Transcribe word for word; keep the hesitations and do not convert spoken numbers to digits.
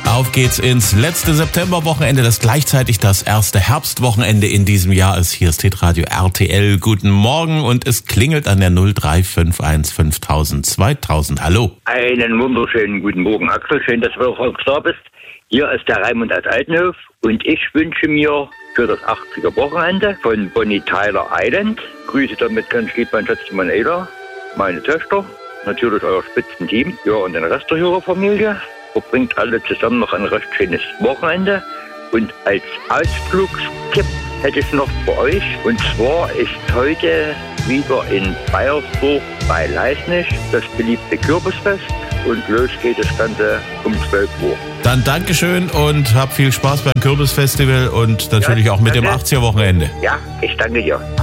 Auf geht's ins letzte Septemberwochenende, das gleichzeitig das erste Herbstwochenende in diesem Jahr ist. Hier ist Hitradio R T L. Guten Morgen und es klingelt an der null drei fünf eins fünftausend zweitausend. Hallo. Einen wunderschönen guten Morgen, Axel. Schön, dass du wieder da bist. Hier ist der Raimund aus Altenhof und ich wünsche mir für das achtziger Wochenende von Bonnie Tyler Island. Grüße damit ganz lieb mein Schatzimann Ada, meine Töchter, natürlich euer Spitzenteam, ja, und den Rest der Hörerfamilie. Verbringt alle zusammen noch ein recht schönes Wochenende. Und als Ausflugstipp hätte ich noch für euch. Und zwar ist heute wieder in Baiersburg bei Leisnig das beliebte Kürbisfest. Und los geht das Ganze um zwölf Uhr. Dann Dankeschön und hab viel Spaß beim Kürbisfestival und natürlich ja, auch mit dem achtziger Wochenende. Ja, ich danke dir.